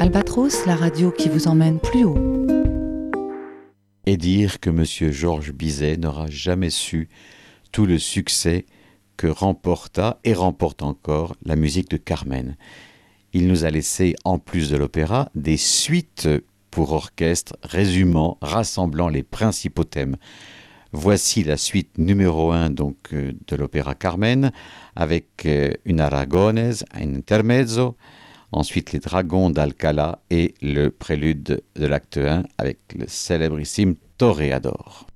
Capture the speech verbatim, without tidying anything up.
Albatros, la radio qui vous emmène plus haut. Et dire que Monsieur Georges Bizet n'aura jamais su tout le succès que remporta et remporte encore la musique de Carmen. Il nous a laissé, en plus de l'opéra, des suites pour orchestre résumant, rassemblant les principaux thèmes. Voici la suite numéro un donc, euh, de l'opéra Carmen, avec euh, une aragonaise, un intermezzo, ensuite les dragons d'Alcala et le prélude de l'acte un avec le célébrissime Toreador.